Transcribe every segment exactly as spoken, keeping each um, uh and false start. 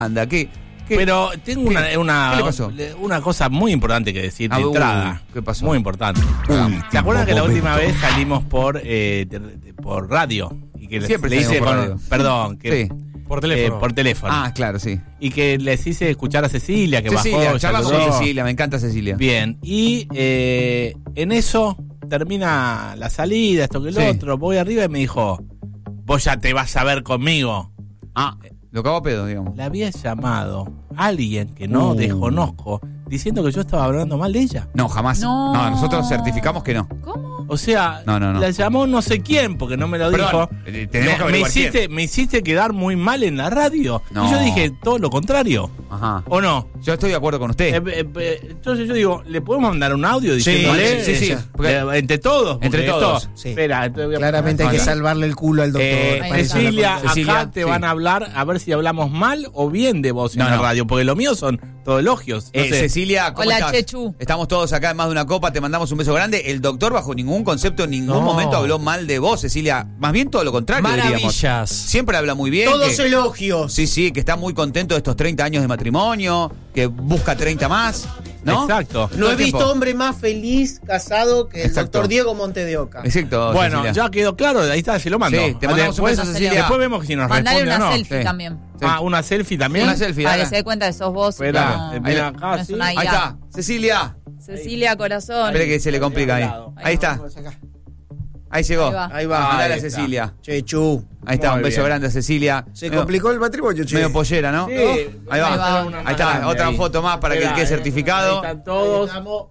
Anda, ¿qué? ¿Qué? Pero tengo una, una, ¿Qué le pasó? una cosa muy importante que decir de Ah, uh, entrada. ¿qué pasó? Muy importante. Uy, ¿Se acuerdan que la momento. última vez salimos por eh, de- de- por radio? Y que Siempre le hice salimos por con- radio. Perdón, que, Sí. Por teléfono. eh, por teléfono. Ah, claro, sí. Y que les hice escuchar a Cecilia, que Cecilia, bajó, charlamos saludó. con Cecilia, me encanta Cecilia. Bien, y eh, en eso termina la salida, esto que el Sí. otro, voy arriba y me dijo, vos ya te vas a ver conmigo. Ah, lo cago a pedo, digamos. Le había llamado a alguien que no Uh. desconozco diciendo que yo estaba hablando mal de ella. No, jamás. No. No, nosotros certificamos que no. ¿Cómo? O sea, No, no, no. la llamó no sé quién, porque no me lo Perdón, dijo. eh, tenemos que me, me averiguar hiciste, quién. me hiciste quedar muy mal en la radio. No. Y yo dije todo lo contrario. Ajá. ¿O no? Yo estoy de acuerdo con usted. Eh, eh, eh, entonces yo digo, ¿le podemos mandar un audio diciéndole? sí, sí, sí. Eh, Porque- eh, entre todos. porque Entre todos. esto- Sí. Espera, entonces voy a Claramente hay poner- que salvarle el culo al doctor. Eh, para eso la Cecilia, contra- Cecilia, acá te sí. van a hablar a ver si hablamos mal o bien de vos en No, la no. radio, porque lo mío son todos elogios. No Eh, sé. Cecilia, ¿cómo Hola, estás? Chechu. Estamos todos acá en Más de una Copa, te mandamos un beso grande. El doctor bajo ningún concepto, en ningún No. momento habló mal de vos, Cecilia. Más bien todo lo contrario, diríamos. Maravillas. Siempre habla muy bien. Todos que- elogios. Sí, sí, que está muy contento de estos treinta años de matrimonio, que busca treinta más, ¿no? Exacto. No Todo he el visto tiempo. hombre más feliz casado que el Exacto. doctor Diego Monte de Oca. Exacto, Bueno, Cecilia. ya quedó claro, ahí está, se lo mando. Sí, te mandamos un después, beso, Cecilia. después vemos si nos Mandale responde una o no. selfie Sí. también. Sí. Ah, una selfie también. Una selfie, Para dale. que se dé cuenta que sos vos. y Espera, no- eh, no ven Ahí- acá, es sí. una I A. Ahí está, Cecilia. Cecilia, corazón. Espere que se le complica ahí. Ahí está, ahí llegó. Ahí va. Ahí va. Mandale a Ahí está. Cecilia. Chechu. Ahí está, Muy un beso bien. grande a Cecilia. Se Medio- complicó el matrimonio, che. Medio pollera, ¿no? Sí. Ahí va. Ahí va. Una Ahí está, grande otra ahí. foto más para que Espera, quede eh, certificado. ahí están todos. Estamos-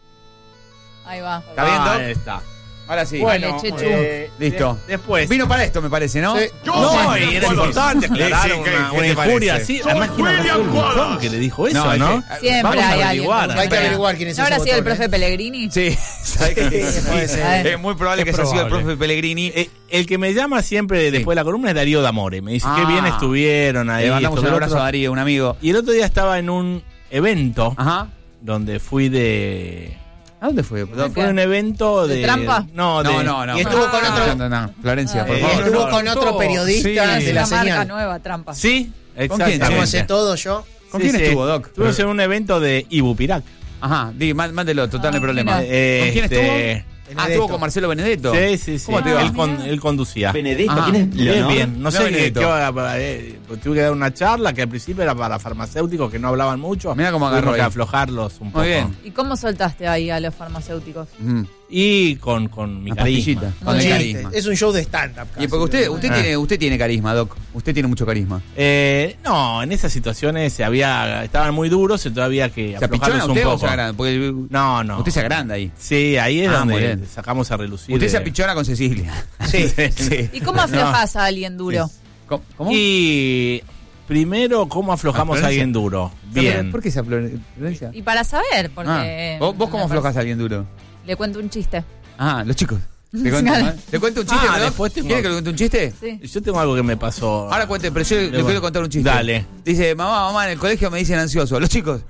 Ahí va. ¿Está bien, Doc? Ahí está. Ahora sí. Bueno, Dale, Chechu. eh, Listo. de- después. Vino para esto, me parece, ¿no? Sí. No, y era importante aclarar Sí, sí, ¿qué- una, qué una te injuria parece? así. Además, ¿quién habrá sido el buzón que le dijo eso, No, no? es que- Siempre Vamos a hay averiguar. alguien. Hay que averiguar quién es ¿No ese habrá sido el botón, profe eh? Pellegrini? Sí, ¿sabes qué? Sí, puede ser. Es muy probable Es que haya sido el probable. profe Pellegrini. Eh, el que me llama siempre después de la columna es Darío D'Amore. Me dice, Ah. qué bien estuvieron ahí. Le mandamos esto, un que lo abrazo otro. a Darío, un amigo. Y el otro día estaba en un evento Ajá. donde fui de... ¿A dónde fue? ¿De Fue qué? un evento de... ¿De trampa? No, de... No, no, no. Y estuvo no, con no, otro- No, no, Florencia, por Eh, Y favor. estuvo no, con no, otro todo. periodista Sí. de Es la una marca señal. nueva, trampa. Sí, quién? exactamente. ¿Cómo hace todo yo? ¿Con quién estuvo, Doc? Estuvimos en un evento de Ibupirac. Ajá, di, má- mándelo, total, no hay Ah, problema. mira. Eh, ¿Con quién este, estuvo? Ah, Benedetto. estuvo con Marcelo Benedetto. Sí, sí, sí. ¿Cómo te va? Él, con- él conducía. Benedetto, Ajá. ¿quién es Bien, Leonor? bien. No sé qué, Benedetto. qué hora, eh, pues tuve que dar una charla que al principio era para farmacéuticos que no hablaban mucho. Mirá cómo agarró Tuvimos que ahí. aflojarlos un Muy poco. bien. ¿Y cómo soltaste ahí a los farmacéuticos? Ujú. Y con, con mi Una carisma. pastillita. Muy Con el bien. carisma. Es un show de stand-up. Y casi. porque usted, usted Ah. tiene, usted tiene carisma, Doc. Usted tiene mucho carisma. Eh, no, en esas situaciones se había, estaban muy duros y todavía había que ¿Se apichona aflojarlos un usted o poco. se agranda? Porque No, no. usted se agranda ahí. Sí, ahí es Ah, muy donde bien. sacamos a relucir. Usted se de- apichona con Cecilia. Sí. sí. ¿Y cómo aflojas a alguien duro? ¿Cómo? ¿Cómo? Y primero, ¿cómo aflojamos Ah, a alguien duro? Bien. ¿Por qué esa Florencia? Y para saber, porque... Ah, ¿Vos, vos cómo me aflojas parece- a alguien duro? Le cuento un chiste. Ah, los chicos. ¿Le cuento, Claro. ¿Le cuento un chiste? Ah, Doc? después tengo- ¿Quiere que le cuente un chiste? Sí. Yo tengo algo que me pasó. Ahora cuente, pero yo le Bueno. quiero contar un chiste. Dale. Dice, mamá, mamá, en el colegio me dicen ansioso. Los chicos.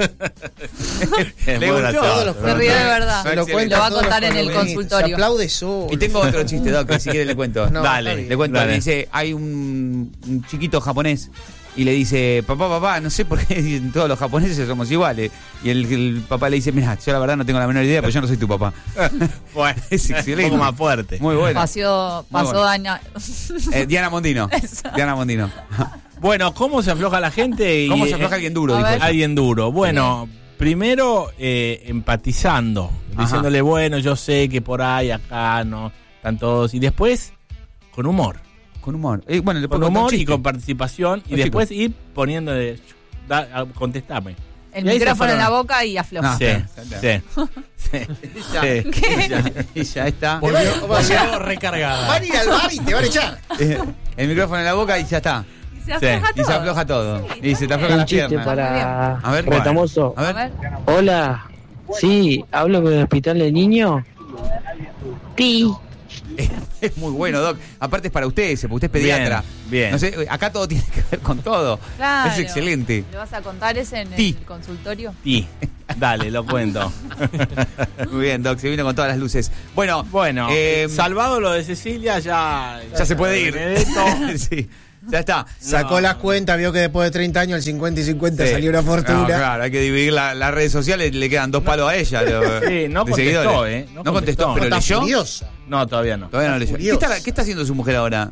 Es Le muy gustó. gracioso. Todos los Se ríe de verdad. Se lo cuenta Lo va a todos contar los en el columnistas. consultorio. Se aplaude solo. Y tengo otro chiste, Doc, que si quiere le cuento. No, Dale. está bien. Le cuento, Dale. le dice, hay un, un chiquito japonés y le dice, papá, papá, no sé por qué dicen todos los japoneses somos iguales. Y el, el papá le dice, mira, yo la verdad no tengo la menor idea, pero yo no soy tu papá. Bueno, Es un excelente. poco más fuerte. Muy bueno. Pasó, Muy pasó bueno. daña. Eh, Diana Mondino. Eso. Diana Mondino. Bueno, ¿cómo se afloja la gente? Y, ¿Cómo se afloja eh, alguien duro? a Dijo ver. ella. Alguien duro. Bueno, primero eh, empatizando, Ajá. diciéndole, bueno, yo sé que por ahí, acá, no, están todos. Y después, con humor. Con humor. Eh, bueno, le Con puedo contar un humor y chiste. con participación. Y Los después ir poniendo de, da- a- contestame. El Y ahí se micrófono en fueron. la boca y afloja. Ah, Sí, está, está. sí, sí, Ya, sí. ella, ella está. Volvió- o sea, Volvió recargada. van a ir al bar y te van a echar. Eh, el micrófono en la boca y ya está. Y se afloja Y se todo. afloja todo. Y se te afloja Un la chiste pierna. para A ver, Retamoso. A A ver. ver. Hola, sí, hablo con el hospital de niños. Sí. Es muy bueno, Doc. Aparte es para usted ese, porque usted es pediatra. Bien, bien. No sé, acá todo tiene que ver con todo. Claro. Es excelente. ¿Le vas a contar ese en Sí. el consultorio? Y, dale, lo cuento. Muy bien, Doc, se vino con todas las luces. Bueno, Bueno, eh, salvado lo de Cecilia, ya... ya se puede ir. Benedetto. Sí. Ya está. Sacó No. las cuentas, vio que después de treinta años el cincuenta y cincuenta Sí. salió una fortuna. No, claro, hay que dividir la- las redes sociales, le quedan dos palos a ella. lo- Sí, no de contestó, seguidores. ¿eh? No, No contestó, contestó. pero Está leyó. furiosa. No, todavía no. Todavía no leyó. ¿Qué furiosa. está, ¿Qué está haciendo su mujer ahora?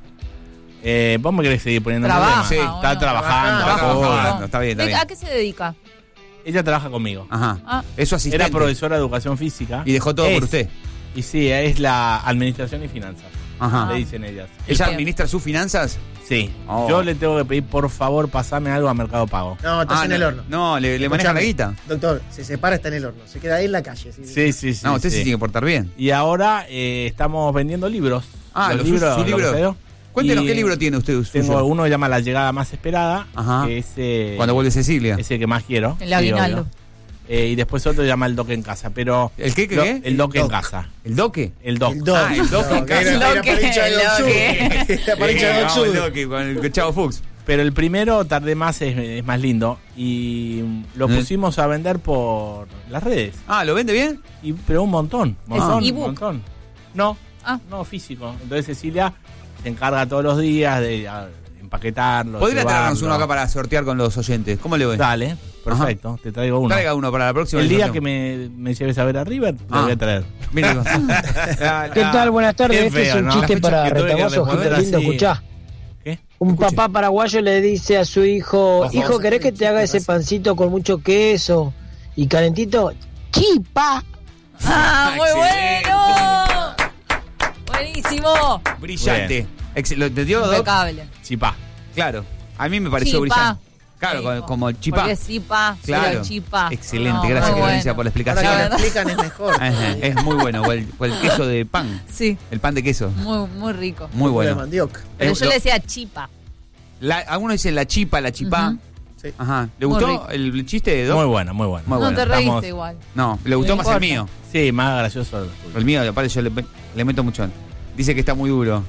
Eh, ¿Vos me querés seguir poniendo en Trabaja, problemas? ¿o Está no? trabajando. Está Trabaja. full. trabajando, está bien, está ¿De- bien. ¿A qué se dedica? Ella trabaja conmigo. Ajá. Ah. Es su asistente. Era profesora de educación física. Y dejó todo Es- por usted. Y sí, es la administración y finanzas. Ajá. Le dicen ellas. ¿Ella Bien. administra sus finanzas? Sí. Oh. Yo le tengo que pedir, por favor, pasame algo a Mercado Pago. No, estás Ah, en no, el horno. No, le, le manejan la Escuchame, guita. Doctor, se separa, está en el horno. Se queda ahí en la calle. ¿sí? Sí, sí, sí. No, usted sí. se tiene que portar bien. Y ahora eh, estamos vendiendo libros. Ah, Los los- su- su lo que libro. salió. Cuéntenos Y qué libro tiene usted. Tengo suyo? uno que llama La llegada más esperada. Ajá. Que es, eh, Cuando vuelve Cecilia. ese que más quiero. El sí, aguinaldo. obvio. Eh, y después otro se llama El Doc en casa. Pero ¿El qué, qué, Lo- qué? El Doc en Doc. casa. ¿El doque? El Doc. El Doc. Ah, el Doc en No, casa. era- El era Doc, pareja de el Doc Doc. Sud. La pareja de Eh, Doc vamos, Sud. el Doque, con el Chavo Fuchs. Pero el primero tardé más, es, es más lindo. Y lo ¿Eh? pusimos a vender por las redes. Ah, ¿lo vende bien? Y, pero un montón. ¿Es montón, ebook? un montón. No, Ah. no físico. Entonces Cecilia se encarga todos los días de a, empaquetarlo. Podría traernos llevarlo. uno acá para sortear con los oyentes. ¿Cómo le voy? Dale, perfecto. Te traigo uno. Traiga uno para la próxima. El le día sorteo. que me, me lleves a ver a River, te Ah. lo voy a traer. Mire, ¿Qué tal? Buenas tardes. Qué Este es feo, un ¿no? chiste La fecha para que tuve que retamosos, responder gente lindo, así. escuchá. ¿Qué? Un Escuche. papá paraguayo le dice a su hijo, Ojo, hijo, ¿querés que te haga ese pancito con mucho queso y calentito? ¡Chipa! ¡Ah, muy Excelente. bueno! ¡Buenísimo! brillante. Ex- ¿Lo entendió, Doc? Impecable. Chipá. Claro. A mí me pareció Chipa. brillante. Claro, Dijo. como, como el chipá. Porque es chipa, Claro. pero chipa. Excelente, No, gracias muy Florencia bueno. por la Ahora explicación. que La lo verdad. explican es mejor. Ajá, es muy bueno. O el, o el queso de pan. Sí, El pan de queso. muy, muy rico. Muy De bueno. mandioca. Pero Eh, yo lo- le decía chipa. La, algunos dicen la chipa, la chipá. Ujú. Sí. Ajá. ¿Le Muy gustó rico. el chiste de Doc? Muy bueno, muy bueno. Muy No bueno. te reíste estamos- igual. No, le gustó No más el importa. mío. Sí, más gracioso. el tuyo. El mío, aparte yo le, le meto mucho. Dice que está muy duro.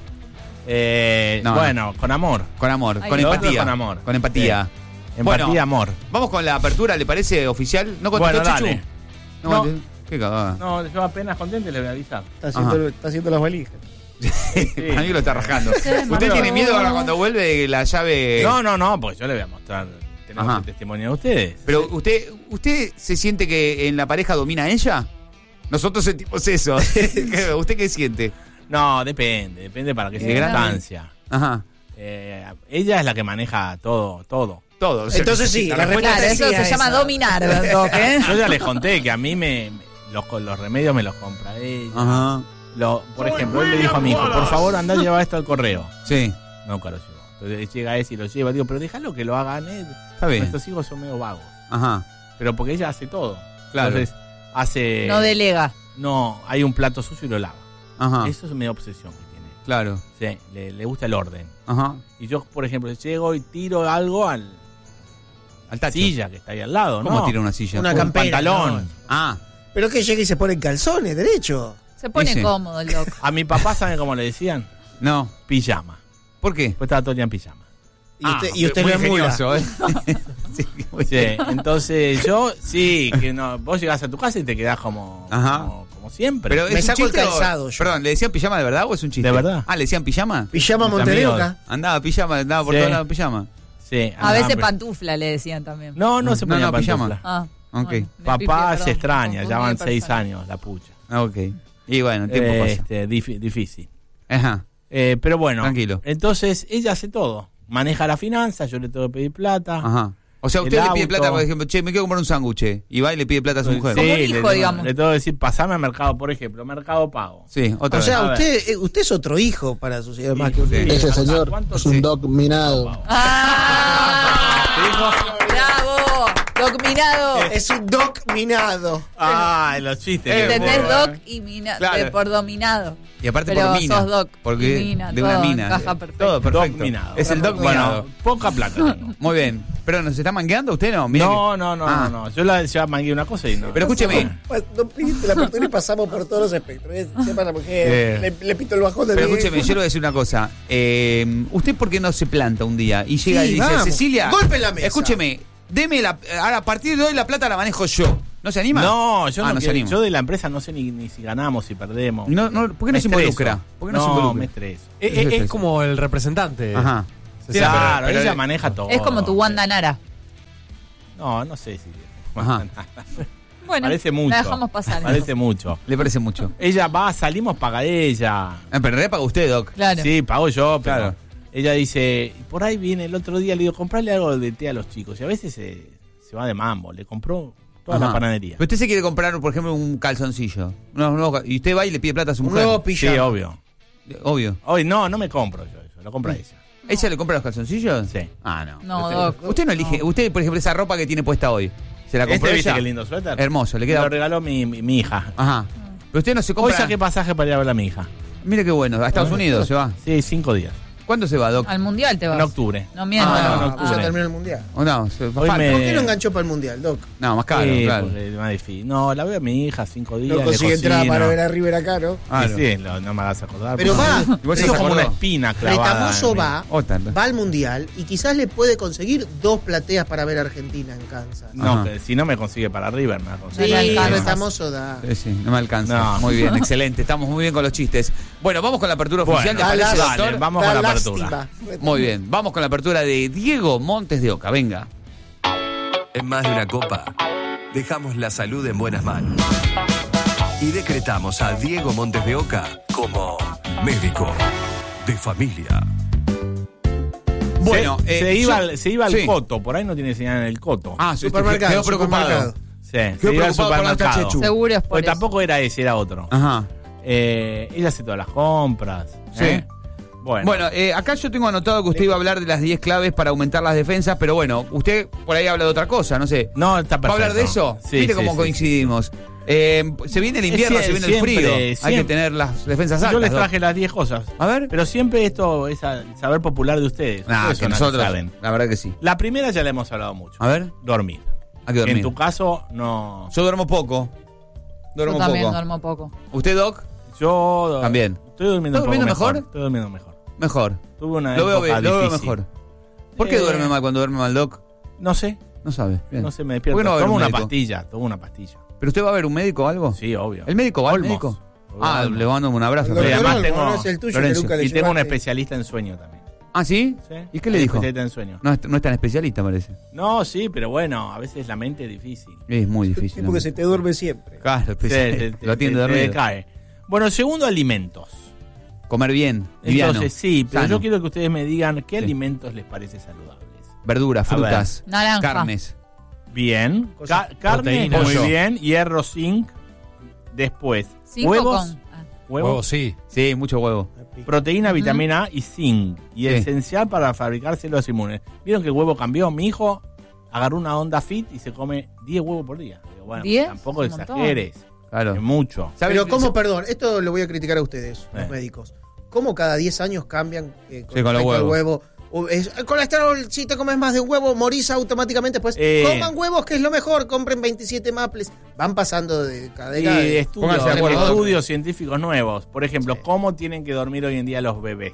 Eh, No, bueno, con amor. Con amor, Ahí con va. empatía. Con amor. Con empatía. Empatía, Bueno. amor. Vamos con la apertura, ¿le parece oficial? ¿No contestó Bueno, Chuchu? dale. No, No. contestó. Qué cagada. No, yo apenas contento le voy a avisar. Está haciendo, está haciendo las valijas. Para mí lo está rajando. Sí, ¿Usted mamá. tiene miedo ahora cuando vuelve la llave? No, no, no, pues yo le voy a mostrar. Tenemos Ajá. el testimonio de ustedes. Pero usted, ¿usted se siente que en la pareja domina ella? Nosotros sentimos eso. ¿Usted qué siente? No, depende, depende para qué De grande. circunstancia. Ajá. Eh, ella es la que maneja todo, todo. Todo. Entonces sí, la respuesta Claro, es eso decía se llama esa. dominar, Doc, ¿eh? Yo ya les conté que a mí me, me- los, los remedios me los compra ella. Ajá. Lo, por ejemplo, él le dijo a mi hijo, por favor, anda a llevar esto al correo. Sí. Nunca lo llevó. Entonces llega ese y lo lleva. Digo, pero déjalo que lo hagan. Eh. Está bien. Nuestros hijos son medio vagos. Ajá. Pero porque ella hace todo. Claro. Entonces, hace... No delega. No, hay un plato sucio y lo lava. Ajá. Eso es mi obsesión que tiene. Claro. Sí, le, le gusta el orden. Ajá. Y yo, por ejemplo, llego y tiro algo al Al tacho. silla que está ahí al lado, ¿Cómo ¿no? tira una silla? Una Un campera, pantalón. no. Ah. Pero que llega y se pone en calzones, derecho. Se pone Dice. cómodo el Doc. A mi papá, ¿saben cómo le decían? No. Pijama. ¿Por qué? Pues estaba todo el día en pijama. Y usted, Ah, y usted muy lo emula. ingenioso, ¿eh? Sí, muy Sí, bien. entonces yo, sí, que no, vos llegás a tu casa y te quedás como, Ajá. como, como siempre. Pero Me ¿es un saco el chiste o- calzado yo. Perdón, ¿le decían pijama de verdad o es un chiste? ¿De verdad? Ah, ¿le decían pijama? Pijama Mis Montevideo. Andaba pijama, andaba por Sí. todos lados en pijama. Sí, A veces hambre. pantufla le decían también. No, no se No, ponía no, pijama. pantufla. Ah, Ok. bueno, me Papá pifié, perdón, se me extraña, confundí ya de van seis persona. años, la pucha. Ah, ok. Y bueno, el tiempo pasa. Este, dif- difícil. Ajá. Eh, pero bueno, Tranquilo. entonces ella hace todo. Maneja la finanza, yo le tengo que pedir plata. Ajá. O sea, El usted le pide auto. plata, por ejemplo, che, me quiero comprar un sándwich. Y va y le pide plata a su Sí, mujer. Como un le, hijo, tengo- digamos. le tengo que decir, pasame al mercado, por ejemplo, Mercado Pago. Sí, otra O vez. sea, A ver. usted, eh, usted es otro hijo para su señor más que un Sí. hijo. Ese señor ¿Cuánto es un sí? doc minado. ¡Ah! ¿Te dijo? ¡Bravo! Doc minado. Es un doc minado. Ah, los chistes. Eh, ¿Entendés? bueno. Doc y mina, Claro. de- por dominado. Y aparte Pero por mina. sos doc Porque y mina, de una todo mina. encaja perfecto. Todo perfecto. Doc minado. Es el doc minado. Bueno, poca plata tengo. Muy bien. Pero ¿nos está mangueando usted no? Mire No, que- no, no, Ah. no, no. Yo la ya mangué una cosa y no. Pero escúcheme. Pues, no pidiste la apertura y pasamos por todos los espectros. ¿eh? Sepa la mujer, Eh. le, le pito el bajón de Pero mi- escúcheme, yo le voy a decir una cosa. Eh, ¿Usted por qué no se planta un día y llega Sí, y dice, vamos. Cecilia, Golpe en la mesa. escúcheme, deme la. Ahora, a partir de hoy la plata la manejo yo. ¿No se anima? No, yo Ah, no, no se quiero- anima. yo de la empresa no sé ni, ni si ganamos, si perdemos. No, no, ¿por qué no Me se estreso. involucra? ¿Por qué no, no se involucra? me estreso. Eh, Eso eh, es es eso. como el representante. Ajá. Sí, Claro, pero- pero- ella maneja todo. Es como tu Wanda Nara. No, no sé si. Ajá. Bueno, Parece mucho. la dejamos pasar. Parece mucho. Le parece mucho. Ella va, salimos, paga ella. Ah, pero en realidad paga usted, Doc. Claro. Sí, pago yo, pero Claro. ella dice, por ahí viene el otro día, le digo, comprarle algo de té a los chicos. Y a veces se, se va de mambo, le compró toda Ajá. la panadería. Pero usted se quiere comprar, por ejemplo, un calzoncillo. No, no, y usted va y le pide plata a su Un mujer. nuevo Sí, pijama. obvio. Obvio. Hoy no, no me compro yo eso, lo compra ella. ¿Ella le compra los calzoncillos? Sí. Ah, no. No, usted, Doc. usted no elige. Usted, por ejemplo, esa ropa que tiene puesta hoy. ¿Se la compró ¿Este viste ella? qué lindo suéter? Hermoso, le Me queda. lo regaló mi, mi, mi hija. Ajá. Pero usted no se Hoy compra. saqué pasaje para ir a ver a mi hija. Mire qué bueno. A Estados Unidos se va. Sí, cinco días. ¿Cuándo se va, Doc? Al mundial te vas. En octubre. No mientas. Ah, no, Ah, octubre. ya terminó el mundial. ¿O no? Se, Hoy falta. me- ¿Por qué no enganchó para el mundial, Doc? No, más caro, Sí, claro. porque es más difícil. No, la veo a mi hija cinco días. No le consigue entrada cocino. para ver a River acá, ¿no? Ah, Sí, sí, lo- no me hagas acordar. Pero porque- va. Igual se Eso es como acordó. una espina clavada. Retamoso en mí. va, Otra. va al mundial y quizás le puede conseguir dos plateas para ver a Argentina en Kansas. No, Ajá. que si no me consigue para River, me va a Sí, conseguir. No le alcanza. Retamoso da. Sí, sí, no me alcanza. No. Muy bien, excelente. Estamos muy bien con los chistes. Bueno, vamos con la apertura Bueno, oficial. ¿Le da parece, lástima. doctor? Dale, vamos Da con la lástima. apertura. Muy bien, vamos con la apertura de Diego Montes de Oca. Venga. En más de una copa, dejamos la salud en buenas manos. Y decretamos a Diego Montes de Oca como médico de familia. Bueno, se, eh, se iba, yo- al, se iba al sí. Coto, por ahí no tiene señal en el Coto. Ah, sí, Supermercado, quedó preocupado. supermercado. sí, se iba al preocupado por la supermercado. Chechu. Seguro es por Porque eso. tampoco era ese, era otro. Ajá. Eh, ella hace todas las compras. Sí. ¿eh? Bueno, Bueno, eh, acá yo tengo anotado que usted iba a hablar de las diez claves para aumentar las defensas, pero bueno, usted por ahí habla de otra cosa, no sé. no, está ¿Va a perfecto. hablar de eso? Sí, Mire sí, cómo sí, coincidimos. Eh, se viene el invierno, Es se viene el siempre, frío. Hay que siempre. tener las defensas sí. altas. Yo les Doc. traje las diez cosas. A ver. Pero siempre esto es el saber popular de ustedes. Nah, Ustedes que son los nosotros, saben. la verdad que sí. La primera ya la hemos hablado mucho. A ver, Dormir. hay que dormir. En tu caso, no. Yo duermo poco. Duermo Yo también poco. duermo poco. ¿Usted, Doc? Yo También. Estoy durmiendo ¿Está un poco durmiendo mejor? mejor? Estoy durmiendo mejor. Mejor. Tuve una Lo veo, época bien, lo veo difícil. mejor. ¿Por qué Eh, duerme mal cuando duerme mal, Doc? No sé, No sabe. Bien. no sé, me ¿Por despierto. qué no va a ver tomo un una médico? pastilla, tomo una pastilla. ¿Pero usted va a ver un médico o algo? Sí, obvio. ¿El médico va al Olmos. médico? Olmos. Ah, le mando un abrazo. El Pero doctor además Olmos, tengo- no es el tuyo, que Lorenzo. nunca le Y tengo un llevaste. especialista en sueño también. ¿Ah, sí? ¿Sí? ¿Y qué le Un dijo? especialista en sueño. No es, no es tan especialista, parece. No, sí, pero bueno, a veces la mente es difícil. Es muy Sí, difícil. porque ¿no? se te duerme siempre. Claro, Se- especialista. te- Lo atiende te- te dormido. cae. Bueno, segundo, alimentos. Comer bien, liviano, Entonces, sí, pero sano. yo quiero que ustedes me digan qué Sí. alimentos les parece saludables. Verduras, A ver. frutas, Naranja. carnes. Bien. Cosas- Ca- carne, proteínas. muy Pollo. bien. Hierro, zinc. Después, Cinco huevos. con. ah. Huevos. Huevo, sí. Sí, mucho huevo. Proteína, vitamina A y zinc. Y Sí. esencial para fabricar células inmunes. ¿Vieron que el huevo cambió? Mi hijo agarró una onda fit y se come diez huevos por día. Digo, bueno, ¿diez? tampoco Es un montón. exageres. Claro. Es mucho. ¿Sabe- Pero cómo, perdón, esto lo voy a criticar a ustedes, Eh. los médicos. ¿Cómo cada diez años cambian eh, con, Sí, con los respecto al huevos. huevo? O es- el colesterol, si te comes más de un huevo, morís automáticamente. Pues Eh. coman huevos, que es lo mejor. Compren veintisiete maples. Van pasando de Y cadena. de- estudios, Pónganse de acuerdo. estudios científicos nuevos. Por ejemplo, Sí. ¿cómo tienen que dormir hoy en día los bebés?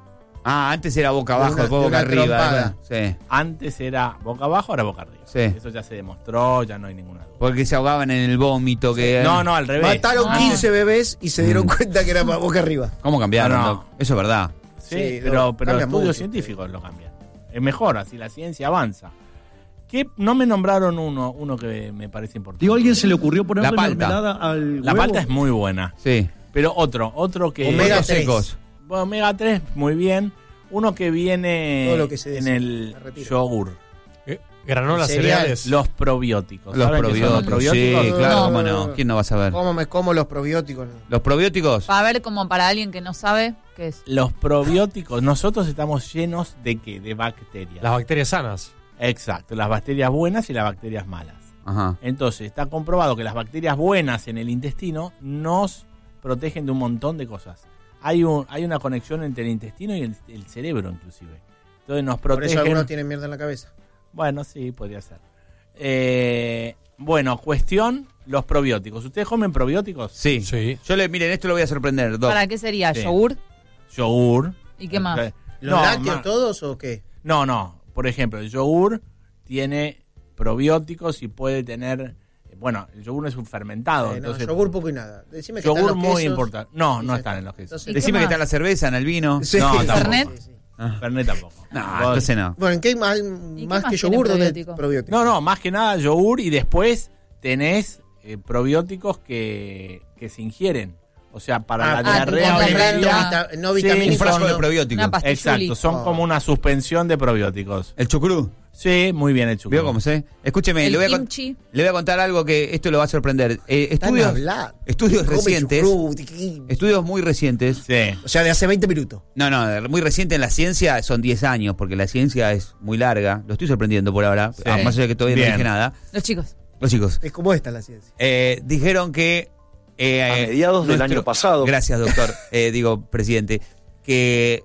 Ah, antes era boca De abajo, una- después de boca una arriba. trompada. ¿verdad? Sí. Antes era boca abajo, ahora boca arriba. Sí. Eso ya se demostró, ya no hay ninguna duda. Porque se ahogaban en el vómito. Que No, no, al revés. Mataron No. quince bebés y se dieron Mm. cuenta que era para boca arriba. ¿Cómo cambiaron, No, no. Doc? Eso es verdad. Sí, Sí, pero, no, pero cambia estudios mucho. científicos lo cambian. Es mejor, así la ciencia avanza. ¿Qué? No me nombraron uno, uno que me parece importante. Digo, ¿a alguien se le ocurrió ponerle La palta. mermelada al La huevo? palta es muy buena. Sí. Pero otro, otro que... Omega Frutos tres. secos. Bueno, omega tres, muy bien. Uno que viene Todo lo que se en des- el se retira. yogur. Eh, granolas, Cereal. cereales. Los probióticos. Los ¿Saben qué son los probióticos. probióticos? Sí, claro, No. cómo no. ¿Quién no va a saber? ¿Cómo me como los probióticos? Los probióticos. Para ver, como para alguien que no sabe, ¿qué es? Los probióticos, nosotros estamos llenos de qué? De bacterias. Las bacterias sanas. Exacto, las bacterias buenas y las bacterias malas. Ajá. Entonces, está comprobado que las bacterias buenas en el intestino nos protegen de un montón de cosas. Hay un, hay una conexión entre el intestino y el, el cerebro, inclusive. Entonces nos Por eso protegen. algunos tienen mierda en la cabeza. Bueno, sí, podría ser. Eh, bueno, cuestión, los probióticos. ¿Ustedes comen probióticos? Sí. Sí. Yo le, miren, esto lo voy a sorprender, Doc. ¿Para qué sería? Sí. ¿Yogur? Yogur. ¿Y qué más? Eh, ¿Los no, lácteos ma- todos o qué? No, no. Por ejemplo, el yogur tiene probióticos y puede tener... Bueno, el yogur no es un fermentado. Eh, no, entonces, yogur poco y nada. Decime que yogur están los muy quesos. importante. No, Y no ya están está. en los quesos. Entonces- ¿Y qué Decime que más? está en la cerveza, en el vino. Sí. No, tampoco. ¿Fernet? Sí, sí. Ah. Fernet tampoco. No, Vos- entonces no. Bueno, ¿en qué hay más, qué más más que tiene yogur? ¿Dónde probiótico? probiótico? No, no, más que nada yogur y después tenés eh, probióticos que, que se ingieren. O sea, para Ah, la ah, diarrea tipo o la diarrea. anemia. vita- no Sí, vitamínicos. Un frasco no. de probióticos. Una pastilluli. Exacto, son Oh. como una suspensión de probióticos. El chucrú. Sí, muy bien hecho. ¿Vio cómo sé? Escúcheme, El le voy, a con- kimchi. le voy a contar algo que esto lo va a sorprender. Eh, Están estudios, hablando. estudios Come recientes, chucrut, tiquín. estudios muy recientes. Sí. O sea, de hace veinte minutos. No, no, muy reciente en la ciencia son diez años, porque la ciencia es muy larga. Lo estoy sorprendiendo por ahora, Sí. ah, más allá de que todavía Bien. no dije nada. Los chicos. Los chicos, Es como esta la ciencia. eh, dijeron que... eh, A mediados del año pasado. Gracias, doctor. eh, digo, presidente. Que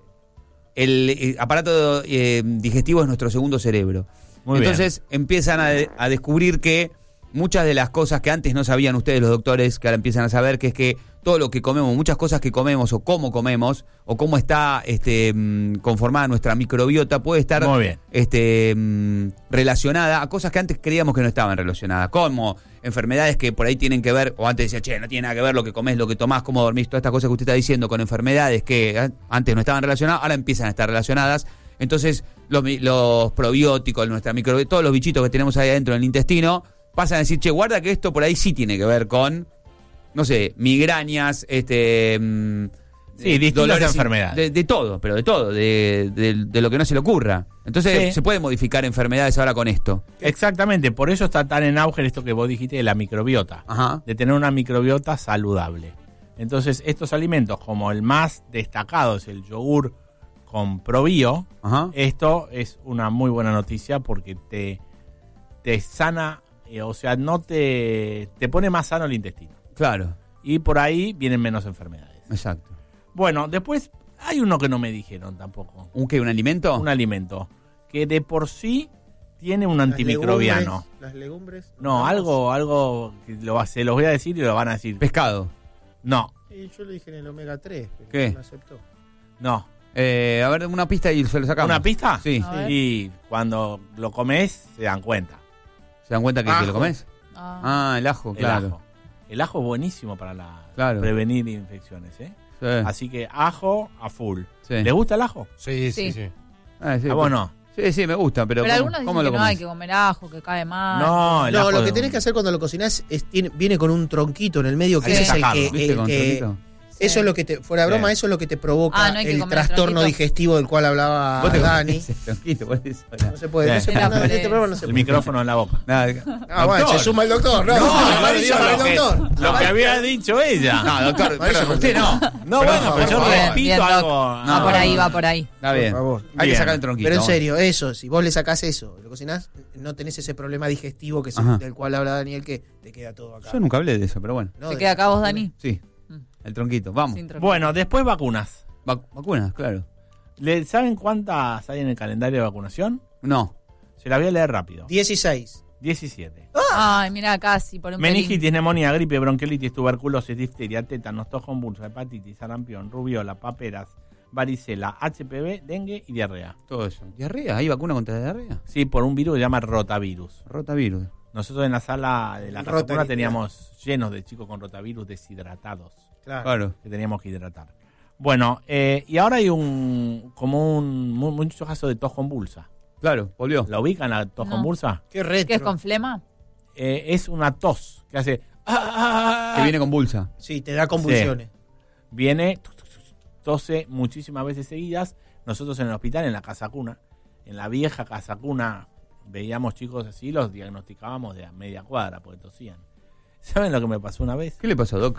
el eh, aparato eh, digestivo es nuestro segundo cerebro. Muy bien. Entonces empiezan a, de- a descubrir que muchas de las cosas que antes no sabían ustedes los doctores, que ahora empiezan a saber, que es que todo lo que comemos, muchas cosas que comemos o cómo comemos o cómo está este, mm, conformada nuestra microbiota puede estar Muy bien. este, mm, relacionada a cosas que antes creíamos que no estaban relacionadas, como enfermedades que por ahí tienen que ver, o antes decía, che, no tiene nada que ver lo que comes, lo que tomás, cómo dormís, todas estas cosas que usted está diciendo con enfermedades que eh, antes no estaban relacionadas, ahora empiezan a estar relacionadas. Entonces, los, mi- los probióticos, nuestra microbiota, todos los bichitos que tenemos ahí adentro en el intestino, pasan a decir, che, guarda que esto por ahí sí tiene que ver con, no sé, migrañas, este... mm, Sí, eh, distintas dolores, enfermedades. De, de todo, pero de todo, de, de- de lo que no se le ocurra. Entonces, Sí. se puede modificar enfermedades ahora con esto. Exactamente, por eso está tan en auge esto que vos dijiste de la microbiota. Ajá. De tener una microbiota saludable. Entonces, estos alimentos, como el más destacado es el yogur con probio, Ajá. esto es una muy buena noticia porque te, te sana, eh, o sea, no te, te pone más sano el intestino. Claro, Y por ahí vienen menos enfermedades. exacto. Bueno, después hay uno que no me dijeron tampoco. ¿Un qué? ¿Un alimento? Un alimento que de por sí tiene un Las antimicrobiano. legumbres, Las legumbres. No, algo, algo que lo, se los voy a decir y lo van a decir. Pescado. No, Y yo le dije en el omega tres. pero ¿Qué? no aceptó. no. Eh, a ver, una pista y se lo sacamos. ¿Una pista? Sí. A ver. Y cuando lo comes se dan cuenta. ¿Se dan cuenta que, que Ajo. lo comes? Ah. Ah, el ajo, El claro. ajo. El ajo es buenísimo para la, Claro. prevenir infecciones, ¿eh? Sí. Así que ajo a full. Sí. ¿Le gusta el ajo? Sí, sí, Sí. sí. Ah, sí, ¿A vos no? Sí, sí, me gusta, pero, Pero ¿cómo, algunos cómo dicen lo que no hay comes? que comer ajo, que cae mal. No, el No, ajo lo de que un- tenés que hacer cuando lo cocinás es, tiene- viene con un tronquito en el medio que Hay que es el sacarlo, que, ¿Viste el con que- tronquito? eso es lo que te, fuera de broma, Sí. eso es lo que te provoca Ah, no hay que el comer el trastorno tronquito. digestivo del cual hablaba Vos te Dani. comés ese tronquito, por eso. No se puede, no Sí. se puede, Era no, en por este eso. programa no se El puede. micrófono en la boca. Nada. Ah, bueno, Doctor. se suma el doctor. No, No, no, no, digo para el lo que, doctor. lo que había dicho ella. No, doctor, Para eso perdón, usted no. No, Perdón, bueno, pero yo por favor. Bien, repito bien, Doc. algo. Va por ahí, va por ahí. Está bien. Por favor. Hay que Bien. sacar el tronquito. Pero en vamos. serio, eso, si vos le sacás eso, lo cocinás, no tenés ese problema digestivo que se- Ajá. del cual habla Daniel, que te queda todo acá. Yo nunca hablé de eso, pero bueno. No, ¿Te de- queda acá vos, Dani? Sí, Mm. el tronquito. Vamos. Sin tronquito. Bueno, después vacunas. Vac- vacunas, claro. ¿Le- ¿Saben cuántas hay en el calendario de vacunación? No. Se la voy a leer rápido. dieciséis. diecisiete. Ay, mira, casi, por un Meningitis, pelín. neumonía, gripe, bronquiolitis, tuberculosis, difteria, tétanos, tos convulso, hepatitis, sarampión, rubiola, paperas, varicela, H P V, dengue y diarrea. Todo eso. ¿Diarrea? ¿Hay vacuna contra la diarrea? Sí, por un virus que se llama rotavirus. Rotavirus. Nosotros en la sala de la casa Rota- cuna teníamos llenos de chicos con rotavirus deshidratados, Claro. Claro. que teníamos que hidratar. Bueno, eh, y ahora hay un como un mu- mucho caso de tos convulsa. Claro, volvió. ¿La ubican la tos No. convulsa? Qué retro. ¿Qué es con flema? Eh, es una tos que hace... ah, ah, ah, Que viene con bolsa. Sí, te da convulsiones. Viene, tose muchísimas veces seguidas. Nosotros en el hospital, en la casa cuna, en la vieja casa cuna, veíamos chicos así, los diagnosticábamos de a media cuadra porque tosían. ¿Saben lo que me pasó una vez? ¿Qué le pasó, Doc?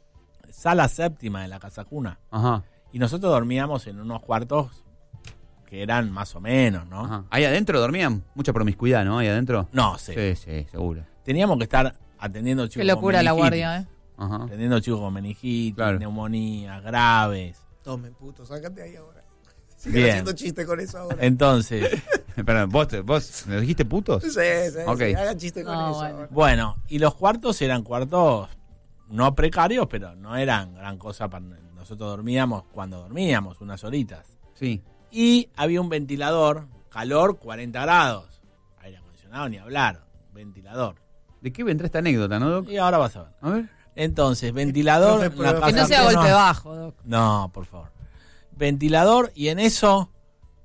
Sala séptima de la casa cuna. Ajá. Y nosotros dormíamos en unos cuartos que eran más o menos, ¿no? Ajá. Ahí adentro dormían. Mucha promiscuidad, ¿no? Ahí adentro. No sé. Sí, sí, seguro. Teníamos que estar atendiendo chicos Qué locura con la meningitis, guardia, ¿eh? Ajá. Atendiendo chicos con meningitis, Claro. neumonía, graves. Tomen, puto, sácate ahí ahora. Siguen Bien. haciendo chiste con eso ahora. Entonces, Perdón, ¿vos, te- ¿vos me dijiste putos? Sí, sí, Ok. sí, hagan chiste con No, eso bueno. ahora. bueno, y los cuartos eran cuartos no precarios, pero no eran gran cosa para nosotros dormíamos cuando dormíamos, unas horitas. Sí. Y había un ventilador, calor cuarenta grados, aire acondicionado ni hablar, ventilador. ¿De qué vendrá esta anécdota, no, Doc? Y ahora vas a ver. A ver. Entonces, ventilador, Profe, en la profe. Que casa no sea cuna- golpe bajo, Doc. No, por favor. Ventilador y en eso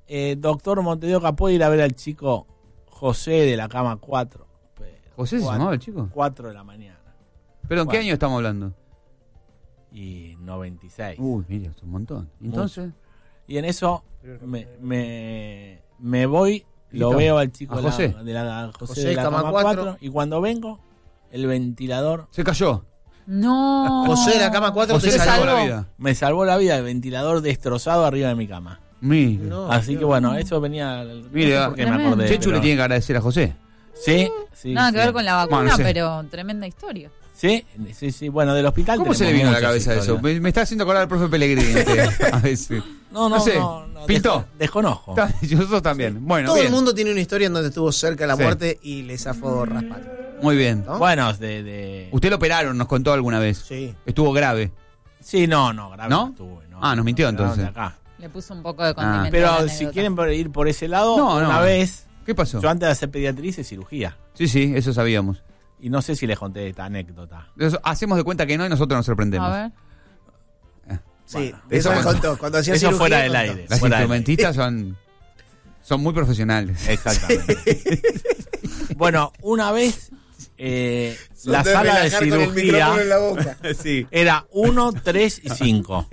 eh, doctor Montes de Oca, ¿puede ir a ver al chico José de la cama cuatro? ¿José se llamaba el chico? cuatro de la mañana. ¿Pero en qué Bueno. año estamos hablando? Y noventa y seis. Uy, mira, es un montón. Entonces, Y en eso me, me, me voy, lo ¿Listo? veo al chico ¿A de la, José? de la, José José, de la cama cama cuatro. cuatro, y cuando vengo, el ventilador se cayó. No. José de la cama cuatro José te le salvó salvó. la vida. me salvó la vida, el ventilador destrozado arriba de mi cama. Mire. No, Así no. que bueno, eso venía... Mire, no sé por qué me tremendo. acordé. Chechu pero- le tiene que agradecer a José. Sí, sí. Nada sí. que ver con la vacuna, Bueno, no sé. pero tremenda historia. Sí, sí, sí. Bueno, del hospital. ¿Cómo se le tenemos vino a la muchas cabeza eso? historias. Me, me está haciendo acordar al profe Pellegrini. este, a veces. No, no, No sé, no. no, pintó. des- Desconozco. Está- Nosotros también. Bueno, Todo bien. el mundo tiene una historia en donde estuvo cerca de la Sí. muerte y le zafó raspando. Muy bien. ¿No? Bueno, de, de... Usted lo operaron, nos contó alguna vez. Sí. Estuvo grave. Sí, no, no, grave ¿No? no estuve, no. Ah, nos mintió, Operaron de entonces. acá. Le puso un poco de condimento. a la Pero si anécdota. quieren por- ir por ese lado, No, no. una vez, ¿Qué pasó? yo antes de hacer pediatría hice cirugía. Sí, sí, eso sabíamos. Y no sé si les conté esta anécdota. Eso- hacemos de cuenta que no y nosotros nos sorprendemos. A ver. Sí, Bueno, de eso eso me cuando- contó. Cuando hacía eso cirugía, fuera del contó. aire. Las Fuera del instrumentistas son, son muy profesionales. Exactamente. Bueno, una vez eh, Son la sala de relajar con el cirugía micrófono en la boca. Sí. era uno, tres y cinco.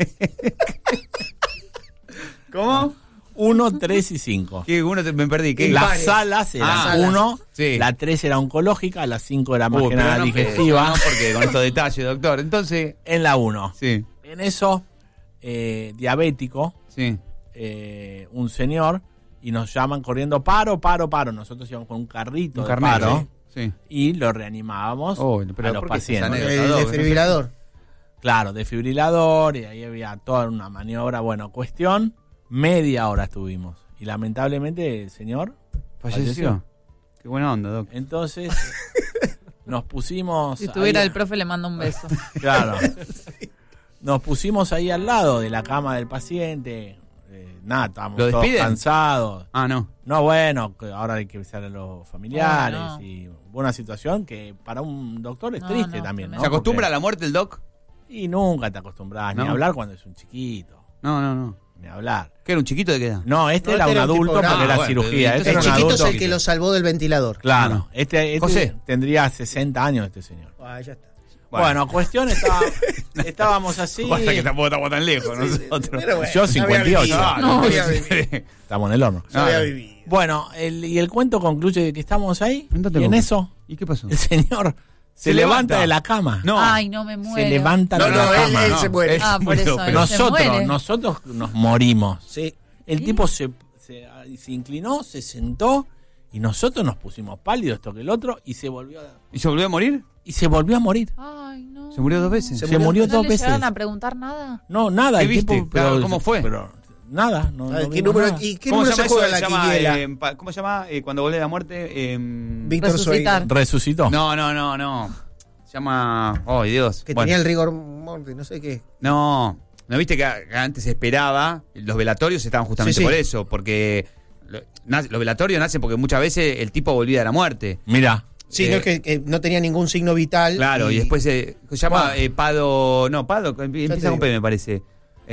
¿Cómo? uno, tres y cinco. ¿Qué? Uno te- me perdí. ¿Qué? Las Impares. salas eran Ah, uno, sí. la tres era oncológica, la cinco era más Uh, que pero nada no, digestiva. no, porque con estos detalles, doctor. Entonces, En la uno. sí, En eso, eh, diabético, sí. eh, un señor, y nos llaman corriendo, paro, paro, paro. Nosotros íbamos con un carrito Un de carnet, paro sí. y lo reanimábamos Oh, pero a los ¿por qué esa pacientes. anécdota? El Doble, desfibrilador. Claro, desfibrilador, y ahí había toda una maniobra. Bueno, cuestión, media hora estuvimos. Y lamentablemente el señor ¿Falleció? falleció. Qué buena onda, doc. Entonces nos pusimos... Si estuviera ahí- el profe, le mando un beso. Claro. Nos pusimos ahí al lado de la cama del paciente. Eh, nada, estábamos ¿Lo todos despiden? cansados. Ah, no. No, bueno, que ahora hay que avisar a los familiares. Oh, no. Y hubo una situación que para un doctor es No, triste no, también. ¿no? ¿Se acostumbra a Porque- la muerte el doc? Y nunca te acostumbras No. ni a hablar cuando es un chiquito. No, no, no. Ni a hablar. ¿Qué era un chiquito de qué edad? No, este No, era este un era un adulto tipo porque grande. era Ah, bueno, cirugía. Este entonces El era un chiquito es adulto. el que lo salvó del ventilador. Claro. Este, este José. tendría sesenta años este señor. Ah, ya está. Bueno, cuestión, estaba, estábamos así. Basta que tampoco estamos tan lejos nosotros. Pero bueno, Yo ya había cincuenta y ocho. vivido, Ah, ya no, había sí. vivido, Estamos en el horno. ya había Ah. vivido. Bueno, el, y el cuento concluye de que estamos ahí. ¿En dónde Y en vamos? eso, ¿Y qué pasó? el señor se, Se levanta. levanta de la cama. No. Ay, no me muero. Se levanta No, de la no, él- cama. él se muere. él Ah, se por murió, eso, pero- se Nosotros, muere. nosotros nos morimos. Sí. El tipo se, se, se inclinó, se sentó y nosotros nos pusimos pálidos, esto que el otro, y se volvió a, ¿Y se volvió a morir? y se volvió a morir. Ay, no. ¿Se murió dos veces? Se, Se murió, ¿No dos le veces. llegaron a preguntar nada? No, nada. ¿Qué el viste? tipo, Claro, ¿cómo fue? Pero nada. No, Ay, no ¿qué vimos número, nada. ¿Y qué ¿Cómo se número llama se juega eso? la Se llama, quiniela? eh, pa- ¿Cómo se llama eh, cuando vuelve la muerte? Eh, Víctor Resucitar. Sueiro, Resucitó. no, no, no, no. Se llama... ¡Oh, Dios! que Bueno, tenía el rigor mortis, no sé qué. No, ¿no viste que a- que antes se esperaba? Los velatorios estaban justamente Sí, sí. por eso, porque lo- nace- los velatorios nacen porque muchas veces el tipo volvía de la muerte. Mira, Sí, Eh, no, es que, que no tenía ningún signo vital. Claro, y, después se, se llama Bueno. eh, Pado... No, Pado, empieza te con digo. P, me parece.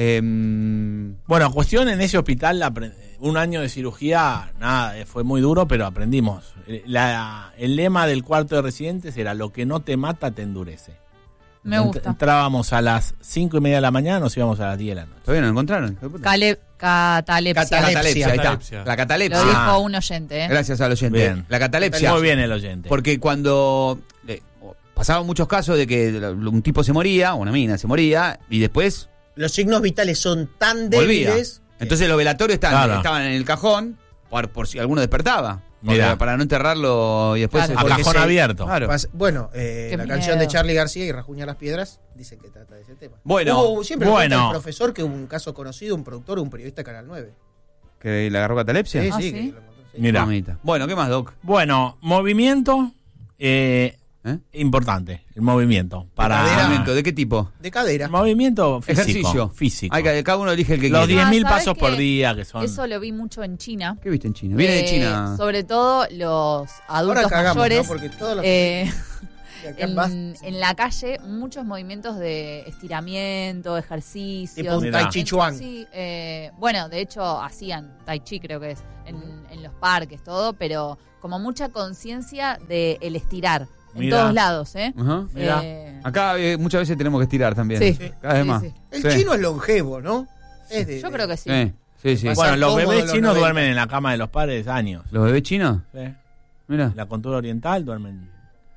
Em, bueno, cuestión en ese hospital, apre- un año de cirugía, nada, eh, fue muy duro, pero aprendimos. Eh, La, el lema del cuarto de residentes era: lo que no te mata te endurece. Me Ent- gusta. Entrábamos a las cinco y media de la mañana, nos íbamos a las diez de la noche. ¿Todavía no lo encontraron? hijo de puta? Cale- catalepsia. Catalepsia. Catalepsia, ahí está. Catalepsia. La catalepsia. Lo Ah. dijo un oyente, ¿eh? Gracias al oyente. Bien. La catalepsia. Muy bien el oyente. Porque cuando eh, pasaban muchos casos de que un tipo se moría, o una mina se moría, y después Los signos vitales son tan volvía. débiles. Entonces los velatorios estaban, Claro. estaban en el cajón por, por si alguno despertaba. Porque- Mirá. Para no enterrarlo y después... Claro. A porque cajón se- abierto. Claro. Pas- Bueno, eh, Qué la miedo. canción de Charlie García y Rajuña las Piedras dicen que trata de ese tema. Bueno, Hubo- siempre lo cuenta bueno. el profesor que hubo un caso conocido, un productor, un periodista de Canal nueve. ¿que le agarró catalepsia? Sí, Ah, sí, ¿sí? que lo encontró, sí. Mira. Mamita. Bueno, ¿qué más, Doc? Bueno, movimiento eh, ¿Eh? importante, el movimiento. Para cadera. Movimiento, ¿de qué tipo? De cadera. movimiento físico. Ejercicio. Físico. Hay que, cada uno elige el que Los quiere. diez mil Ah, ¿sabes pasos por qué? día que son. Eso lo vi mucho en China. ¿Qué viste en China? Viene de Eh, China. Sobre todo los adultos Ahora cagamos, mayores. ¿no? Porque todos los... eh, Y acá en en, en la calle muchos movimientos de estiramiento, ejercicio. Tipo un Tai Chi Chuan. Sí, eh, bueno, de hecho hacían Tai Chi, creo que es, en, en los parques, todo, pero como mucha conciencia del estirar en Mira. todos lados, ¿eh? Ajá. Mira. Eh, Acá eh, muchas veces tenemos que estirar también. Sí. Cada vez Sí, más. sí. El Sí. chino es longevo, ¿no? Es de- yo creo que sí. Sí, sí, sí. Pasa- Bueno, los cómodo bebés los chinos noventa. duermen en la cama de los padres años. ¿Los bebés chinos? ¿Sí? Mira, La cultura oriental duermen.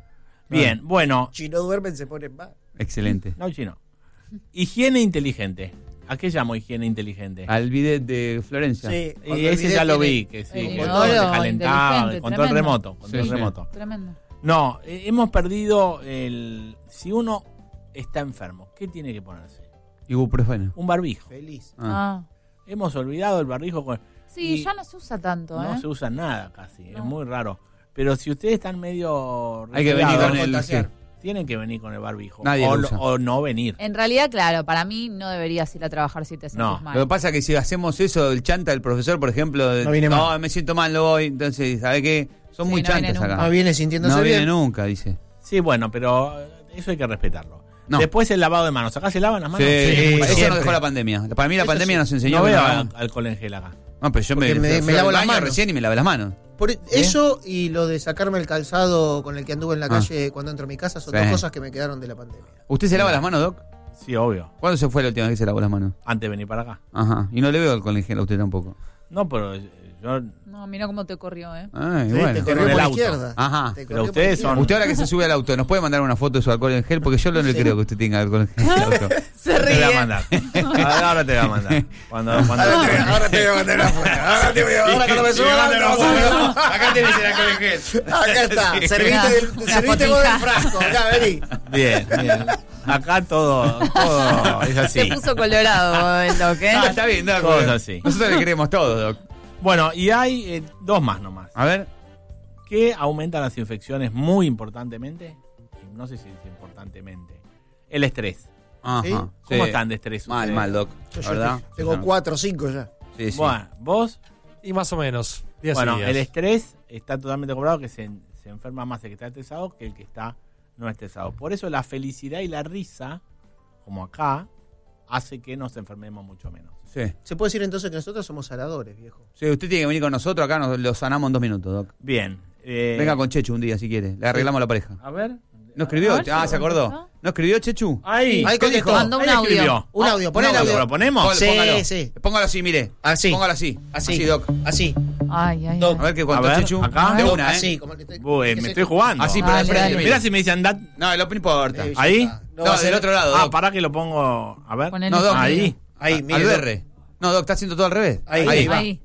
Bien, bueno, Chino duermen, se ponen mal. excelente. no chino. Higiene inteligente. ¿A qué llamo higiene inteligente? Al bidet de Florencia. Sí, Y cuando el ese bidet ya lo tiene- vi, que sí, El que inodoro se calentaba, inteligente, control tremendo. remoto, control Sí, sí. remoto. Tremendo. No, eh, hemos perdido el... Si uno está enfermo, ¿qué tiene que ponerse? Ibuprofeno. Un barbijo. Feliz. Ah. Ah. Hemos olvidado el barbijo con... Sí, y ya no se usa tanto, no ¿eh? se usa nada casi, es No. muy raro. Pero si ustedes están medio Hay que venir resfriados, con el... contagiar. sí. tienen que venir con el barbijo. Nadie o, lo usa. o no venir. En realidad, claro, para mí no deberías ir a trabajar si te sentís No. mal. Lo que pasa es que si hacemos eso, el chanta del profesor, por ejemplo, de- No viene no, mal. me siento mal, no voy. Entonces, ¿sabe qué? Son Sí, muy no chantas viene nunca. acá. No viene sintiéndose No viene bien. nunca, dice. Sí, bueno, pero eso hay que respetarlo. No. Después el lavado de manos. ¿Acá se lavan las Sí, manos? eso siempre. nos dejó la pandemia. Para mí la Eso pandemia sí. nos enseñó No que veo no- al- alcohol en gel acá. No, pero yo me, Porque me- fui me al lavo las baño manos. recién y me lavé las manos. Por eso y lo de sacarme el calzado con el que anduve en la Ah. calle cuando entro a mi casa son Sí. dos cosas que me quedaron de la pandemia. ¿Usted se lava las manos, Doc? Sí, obvio. ¿Cuándo se fue la última vez que se lavó las manos? Antes de venir para acá. Ajá. Y no le veo alcohol en gel a usted tampoco. No, pero eh, yo... No, mira cómo te corrió, ¿eh? Ay, Sí, bueno. te con corrió el por la auto. izquierda. Ajá. Te Pero corrió por la ustedes izquierda. son- Usted ahora que se sube al auto, ¿nos puede mandar una foto de su alcohol en gel? Porque yo no le Sí. creo que usted tenga alcohol en gel en el auto. Se Te voy ríe. a mandar. Ahora ahora te voy a mandar. Cuando, cuando... Ahora te, ahora te voy a mandar afuera. Ahora te voy a ahora cuando me suba al auto, vamos a ver. Acá tenés el alcohol en gel. Acá está. Sí. Serviste, Una- del, una serviste vos del fotija. frasco. Acá, vení. Bien, bien. Acá todo, todo es así. Se puso colorado el Doc, ¿eh? Ah, está bien, Doc. Todos así. Nosotros le creemos todo, Doc. Bueno, y hay eh, dos más nomás. A ver. Que aumentan las infecciones muy importantemente. No sé si es importantemente. El estrés. Ajá. ¿Sí? ¿Cómo Sí. están de estrés Mal, ustedes? mal, Doc. Yo La ya verdad. tengo cuatro o cinco ya. Sí, sí. Bueno, vos, Y más o menos. Días bueno, y días. el estrés está totalmente comprobado que se, se enferma más el que está estresado que el que está no estresado. Por eso la felicidad y la risa, como acá, hace que nos enfermemos mucho menos. Sí. Se puede decir entonces que nosotros somos sanadores, viejo. Sí, usted tiene que venir con nosotros. Acá nos lo sanamos en dos minutos, Doc. Bien. eh, Venga con Chechu un día si quiere. Le arreglamos la pareja. A ver. ¿No escribió? A ver si Ah, lo ¿se acordó? contestó. ¿No escribió Chechu? Ahí. Ahí ¿Qué contestó. dijo? Mandó un Ahí audio. escribió. Un audio, pon el un audio. audio. ¿Lo ponemos? Póngalo, Sí, póngalo. sí. Póngalo así, mire. Así. Póngalo así. Así. Así, Doc. Así. Ay, ay, Doc. A ver qué A contó ver, Chechu. acá. De Doc, una, ¿eh? así, como que te- Uy, que me se- estoy jugando. Así, pero de Dale, frente, dale. mire. Mirá si me dicen dat. No, lo no importa. Eh, ya Ahí. está. No, va a ser- del otro lado, Ah, Doc. para que lo pongo. A ver. Ponele No, Doc. Ahí. Ahí, Al mire. Doc. berre. No, Doc, está haciendo todo al revés. Ahí, Ahí. va. Ahí.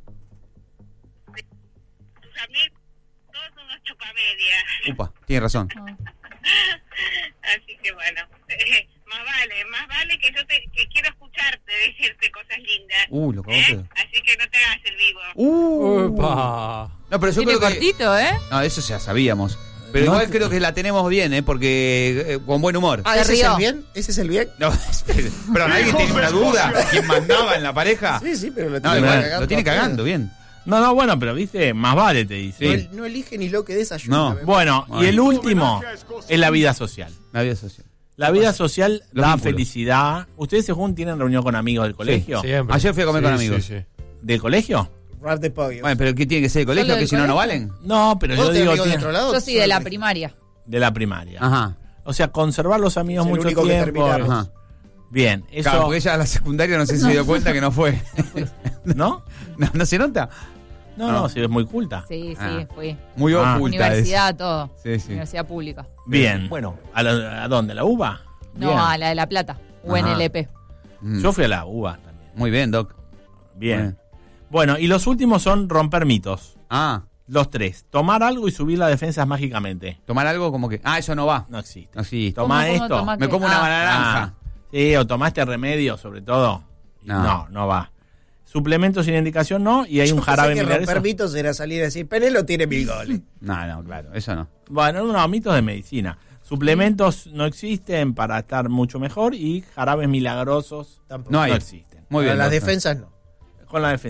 Tus amigos, todos unos chupamedias. Upa, tiene razón. Así que bueno, eh, más vale, más vale que yo te, que quiero escucharte decirte cosas lindas. Uh, lo cagó ¿eh? pedo. Así que no te hagas el vivo. Uh. Upa. No, pero yo Tiene creo que... cortito, ¿eh? No, eso ya sabíamos. Pero No, igual te- creo que la tenemos bien, ¿eh? Porque eh, con buen humor. Ah, Se ¿ese es rió. el bien? ¿Ese es el bien? No, espere. Pero ¿alguien tiene una duda? ¿Quién mandaba en la pareja? Sí, sí, pero lo No, tiene igual, cagando lo tiene a pedo. cagando, bien. No, no, bueno, pero viste, más vale te dice. No, Sí. el- no elige ni lo que desayuna. No. me- Bueno, y el último es la vida social. La vida social. La vida social Los da vínculos. felicidad. ¿Ustedes según tienen reunión con amigos del colegio? Siempre. Ayer fui a comer con amigos. Sí, sí. ¿Del colegio? Rap de pollo. Bueno, pero ¿qué tiene que ser de colegio? ¿Solo Que del si no, no colegio? valen. No, pero ¿Vos yo tenés digo amigos de tiene- otro lado? Yo sí, de la primaria. de la primaria. Ajá. O sea, conservar los amigos Es el mucho único que tiempo. terminaron. Ajá. Bien, eso. Claro, porque ella a la secundaria no sé si se dio cuenta que no fue. ¿No? ¿No, no se nota? No, no, si es muy culta. Sí, sí, Ah. fui. Muy Ah. oculta. es. Universidad, todo. Sí, sí. Universidad pública. Bien. Bueno, ¿a, la- a dónde? ¿A la UBA? No, Bien. a la de La Plata. U N L P. Mm. Yo fui a la UBA también. Muy bien, Doc. Bien. Bien. Bueno, y los últimos son romper mitos. Ah, Los tres. Tomar algo y subir las defensas mágicamente. tomar algo como que. Ah, eso no va. No existe. No, sí. Toma ¿Cómo, cómo esto. toma Me qué? como una Ah. naranja. Ah, sí, o tomaste remedio, sobre todo. No. No, no, va. Suplementos sin indicación no, y hay un Yo pensé jarabe que milagroso. romper mitos era salir a decir, Penelo tiene mil goles. No, no, claro, eso no. Bueno, no, mitos de medicina. Suplementos no existen para estar mucho mejor y jarabes milagrosos Tampoco. No hay. no existen. Muy Para bien. las doctor. defensas no. Con la defensa no.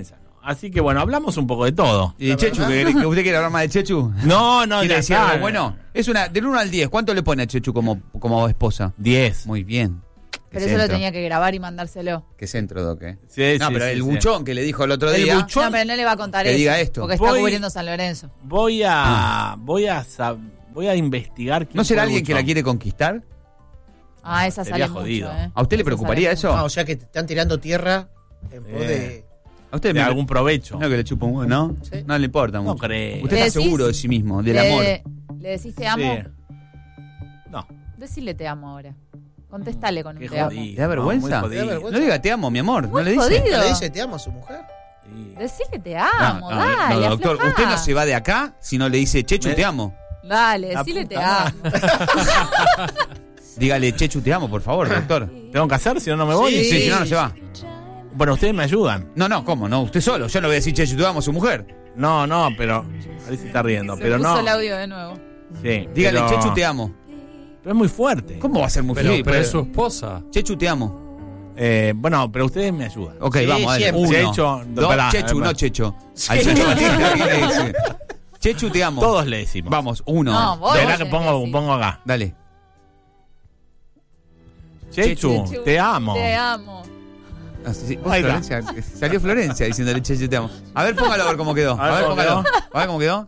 Así que bueno, hablamos un poco de todo. ¿Y de Chechu? ¿Que, que ¿Usted quiere hablar más de Chechu? No, no, ¿Quiere ya decir está. algo bueno? Es una, del uno al diez, ¿cuánto le pone a Chechu como, como esposa? diez. Muy bien. Qué Pero eso lo centro. tenía que grabar y mandárselo. Qué centro, Doc, ¿eh? Sí, no, sí, pero sí, el sí. buchón que le dijo el otro El día. buchón. No, pero no le va a contar Que eso. diga esto. Porque está Voy- cubriendo San Lorenzo. Voy a voy a sab- voy a investigar quién ¿No será fue el alguien que la buchón. quiere conquistar? Ah, esa Sería sale jodido. mucho, ¿eh? ¿A usted le Esa preocuparía sale eso? Ah, o sea que te están tirando tierra en pos Eh. de... ¿A usted de me- algún provecho. No que le chupa un huevo, ¿no? Sí. No le importa No mucho. creo. Usted ¿Le está decís? seguro de sí mismo, del le, amor. ¿Le decís te amo? Sí. No. Decile te amo ahora. Contéstale con un Qué te amo. jodido. ¿Te da vergüenza? No, muy jodido. ¿Te da vergüenza? No diga te amo, mi amor. Muy no le dice. jodido. ¿Le dice te amo a su mujer? Sí. Decile te No, amo, no, dale, no, doctor, aflojá. usted no se va de acá si no le dice Chechu, Me- te amo. Dale, La decile puta te amo. Dígale Chechu, te amo, por favor, doctor. ¿Tengo que hacer? Si no, no me voy. Sí, Sí. si no, no se va. Bueno, ustedes me ayudan. No, no, ¿cómo? No, usted solo. Yo no voy a decir Chechu, te amo a su mujer. No, no, pero. Ahí se está riendo. Se pero puso no. el audio de nuevo. Sí, Dígale pero- Chechu, te amo. Pero es muy fuerte. ¿Cómo va a ser muy Pero, feliz? pero es su esposa. Chechu, te amo. Eh, bueno, pero ustedes me ayudan. Ok, Sí, vamos, dale. siempre. Uno, Checho, dos, pará, Chechu, pará. no Checho. Al Checho Batista, ¿qué le dice? Chechu, te amo. Todos le decimos. Vamos, uno. No, vos Verá vos que tenés pongo, decir. pongo acá. Dale. Chechu, Chechu, te amo. Te amo. Ah, sí, sí. Vos, Ahí está. Florencia, salió Florencia diciéndole Chechu, te amo. A ver, póngalo a ver cómo quedó. A ver, cómo póngalo. quedó. A ver cómo quedó.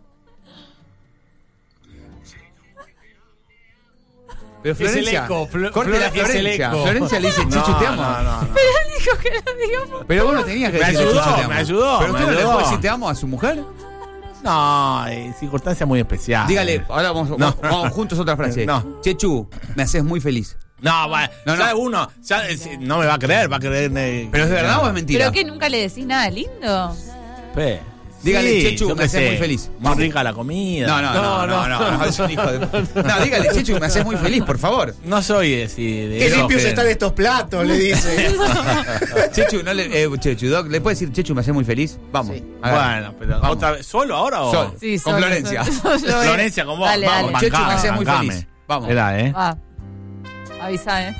Pero Es el Florencia, eco, Flo- corte Flor- la es el Florencia. eco. Florencia le dice Chechu, te amo. No, no, no. Dijo que lo digamos. Pero vos no tenías que Me decirle ayudó, Chechu, te amo. me ayudó, Pero me usted no le ayudó. puede decir te amo a su mujer. No, eh, circunstancia muy especial. Dígale, ahora vamos, No. vamos, vamos juntos otra frase. No. Chechu, me haces muy feliz. No, va, No, ya no. uno ya, eh, no me va a creer, va a creer. eh, ¿Pero es de verdad o es mentira? ¿Pero qué? ¿Nunca le decís nada lindo? Pe. Dígale, Chechu, yo me qué haces sé, muy feliz. Muy rica la comida. No, no, no, no, no, no, es un hijo de... No, dígale, Chechu, me haces muy feliz, por favor. No soy de, sí, de Qué esos limpios que- están estos platos, le dice. Chechu, no le, eh, Chechu, Doc, ¿le puede decir Chechu, me haces muy feliz? Vamos. Sí. haga. Bueno, pero Vamos. otra vez, ¿solo ahora o? Sol. Sí, Con solo, Florencia. solo, solo, eh. Florencia con vos. Dale, Vamos, dale. Chechu, me haces muy bancame. feliz. Vamos. Esperá, eh. Va. Avisa, eh.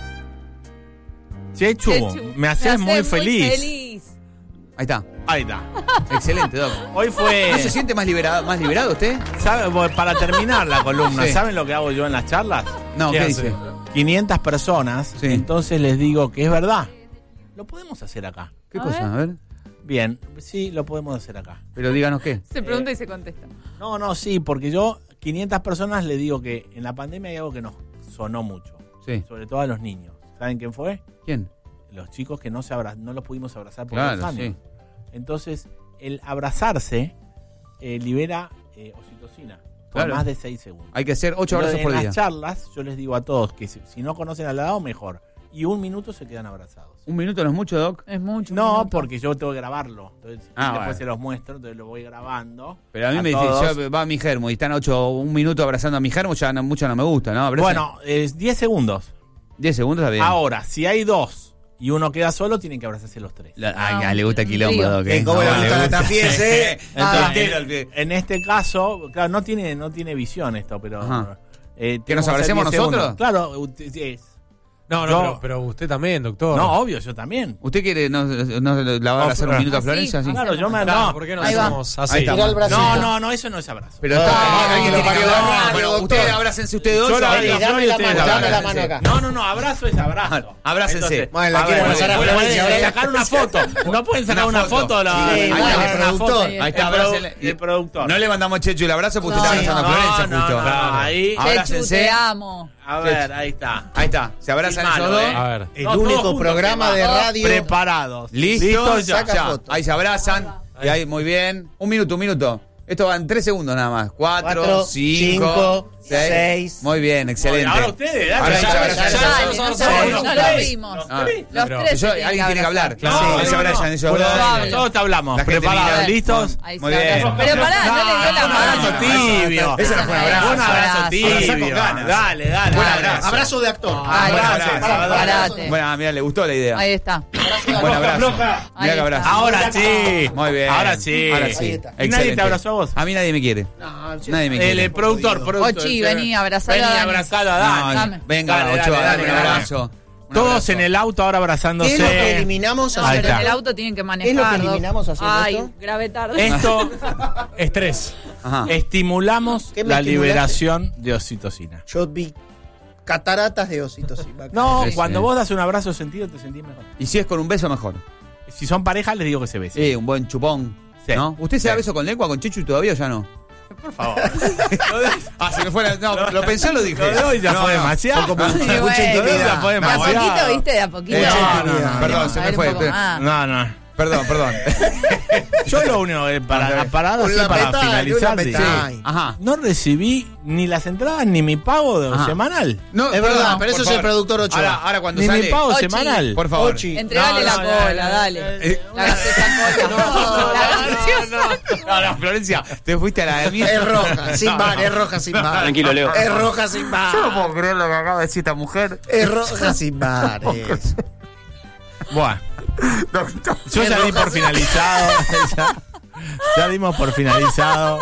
Chechu, Chechu, me haces muy feliz. feliz. Ahí está. Ahí está. Excelente, Doc. Hoy fue. ¿No se siente más liberado, más liberado usted? ¿Sabe? Bueno, para terminar la columna, Sí. ¿saben lo que hago yo en las charlas? No, ¿qué, ¿Qué dice? hace? quinientas personas, Sí. entonces les digo que es verdad. Lo podemos hacer acá. ¿Qué A cosa? ver. A ver. Bien, sí, lo podemos hacer acá. Pero díganos qué. Se pregunta y se contesta. No, no, sí, porque yo, quinientas personas, les digo que en la pandemia hay algo que nos sonó mucho, Sí. sobre todo a los niños. ¿Saben quién fue? ¿Quién? Los chicos que no se abra no los pudimos abrazar por Claro, dos años. sí. Entonces, el abrazarse eh, libera eh, oxitocina por Claro. más de seis segundos. Hay que hacer ocho Entonces, abrazos por en día. las charlas, yo les digo a todos que si, si no conocen al lado, mejor. Y un minuto se quedan abrazados. ¿Un minuto no es mucho, Doc? Es mucho. No, un minuto. porque yo tengo que grabarlo. Entonces, Ah, después bueno. se los muestro, entonces lo voy grabando. Pero a mí A me dice, todos. yo- va mi germo y están ocho, un minuto abrazando a mi germo, ya no, mucho no me gusta, ¿no? Abraza- Bueno, es diez segundos. diez segundos está bien. Ahora, si hay dos y uno queda solo, tienen que abrazarse los tres. La- Ah, ay, ah, le gusta un quilombo, trío. Doc. ¿eh? Eh, ¿cómo le No, gusta la gusta. tapiece? Entonces, Ah, en, en este caso, claro, no tiene, no tiene visión esto, pero. Ajá. eh, ¿Que tenemos nos abracemos diez segundos. nosotros? Claro, usted- sí, es. No, no, Yo- pero, pero usted también, doctor. No, obvio, yo también. ¿Usted quiere no, no, la va a abrazar un minuto a Así, Florencia? Sí. Claro, yo me. Claro, No, ¿por qué no Ahí va. hacemos así? Ahí está. Tira el bracito. no, no, no, eso no es abrazo. Pero Ah, está, alguien que lo tiene que parió hablar. la radio, Bueno, doctor. ustedes abrácense ustedes dos. Yo la ahora- Dale, abrazo, dame y la ustedes mano, la dame la abrazan. mano acá. No, no, no, abrazo es abrazo. Abrácense. Entonces, Bueno, la a quiero ver, abrazar a pueden Florencia, ahora. sacar una foto. No pueden sacar Una una foto. foto. la- Sí, ahí bueno, está, el una productor. foto. Ahí está, El produ- abrácenle. el productor. No le mandamos Chechu el abrazo porque usted No, está abrazando no, a Florencia no, justo. no, Claro. ahí. Chechu, Abrácense. te amo. A ver, ahí está. Ahí está, se abrazan Sin esos mano, dos. ¿eh? A ver. El No, todos único juntos, programa que de va. radio. Preparados. Listo, Listo, ya. saca ya. foto. Ahí se abrazan. Y ahí, muy bien. Un minuto, un minuto. Esto van tres segundos nada más. Cuatro, Cuatro, cinco, cinco, seis. seis. Muy bien, excelente. Ahora ustedes, dale. Ahora sí, Dale, ahora dale, sí, dale. Dale, no se- Los no tres. lo vimos. Los Ah. tres. Los Pero- tres. Yo- se tienen alguien tiene que abrazar. hablar. Claro. Sí, No, se no, abrazan no. ellos Todos dos. hablamos, Todos hablamos. La gente Preparados, mira. listos. Ahí Muy se bien. abrazó. Pero pará, no le dio la Un abrazo mano. tibio. Ese no fue un abrazo. Un abrazo Abrazar con tibio. ganas. Dale, dale. Buen dale. abrazo. Abrazo de actor. Ahí Abrazo, está. abrazo. Parate. Bueno, mira, le gustó la idea. Ahí está. Buen abrazo. Ahí Mira que abrazo. está. Ahora sí. Muy bien. Ahora sí. Ahora Ahí sí. está. ¿Y nadie Excelente. te abrazó a vos? A mí nadie me quiere. No, Nadie me El, quiere. el productor, productor. Ochi, vení, abrazalo Vení, a Dani. abrazalo a Dani. No, Dame. venga, Dale, Ochoa, dale, dale un dale, dale. abrazo. Un Todos abrazo. en el auto ahora abrazándose. ¿Qué es lo que eliminamos No, hace Ahí pero en está. el auto tienen que manejar. ¿Qué es lo que Doc. eliminamos haciendo Ay, esto? grave tarde. Esto Estrés. Ajá. estimulamos ¿Qué me la estimulaste? liberación de oxitocina. Yo vi cataratas de oxitocina. No, Sí, cuando sí. vos das un abrazo sentido te sentís mejor. Y si es con un beso, mejor. Si son parejas les digo que se besen. Sí, un buen chupón. Sí. ¿No? ¿Usted se da Sí. beso con lengua con Chechu todavía o ya no? Por favor. Ah, se me fue la... No, lo pensé o lo dije. Lo de hoy ya No, fue no. demasiado. Fue como Ay, mucha bueno. intimidad. Ya fue De a demasiado. poquito, ¿viste? De a poquito. Mucha No, intimidad. no, Perdón, A se me ver, fue. un poco más. No, no. Perdón, perdón. Yo lo único que para, para, Un así para lapetay, un finalizar, lapetay. sí. Ajá. no recibí ni las entradas ni mi pago de Ajá. semanal. No, Es verdad, pero por eso es el favor. productor Ochoa. Ahora, ahora cuando Ni sale... mi pago Ochi. semanal. Por favor. Ochi. Entregale No, la no, cola, no, dale. Eh, La gaseosa cola. No, La no, gaseosa. No, no, Florencia, te fuiste a la mierda. Es roja, sin No, bar, no. es roja sin bar. Tranquilo, Leo. Es roja sin bar. Yo no puedo creer lo que acaba de decir esta mujer. Es roja sin bar. es. Bueno, Doctor. yo Es ya di roja por sin- finalizado. ya, ya dimos por finalizado.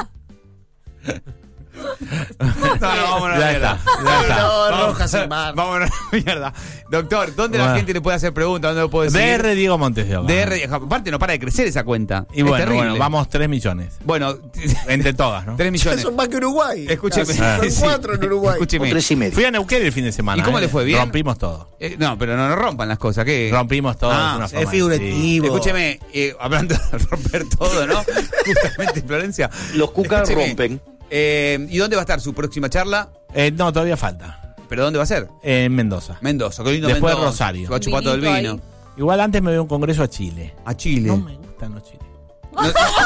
No, no, vámonos a la Ya mierda. está, ya está. No, Vamos- roja sin bar. Vámonos a la mierda. Doctor, ¿dónde la Bueno. gente le puede hacer preguntas? ¿Dónde lo puede D seguir? R Diego Montes de Oca. D R, aparte no para de crecer esa cuenta. Y Es bueno, terrible. bueno, vamos tres millones. Bueno, Entre todas, ¿no? tres millones. Son más que Uruguay. Escúcheme. Son Sí. cuatro en Uruguay. Escúcheme. Fui a Neuquén el fin de semana. ¿Y cómo ¿eh? le fue? ¿Bien? Rompimos todo. Eh, no, pero no nos rompan las cosas. ¿Qué? Rompimos todo. Ah, de una Es forma, figurativo. Escúcheme, eh, hablando de romper todo, ¿no? Justamente, Florencia. Los cucas Escúcheme, rompen. eh, ¿Y dónde va a estar su próxima charla? sí. Eh, no, todavía falta. ¿Pero dónde va a ser? En Mendoza. Mendoza, qué lindo Después Mendoza. Rosario. Se va a chupar todo el Vinito vino. ahí. Igual antes me voy a un congreso a Chile. A Chile. No me gustan los chilenos. No,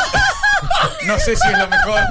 no sé si es lo mejor.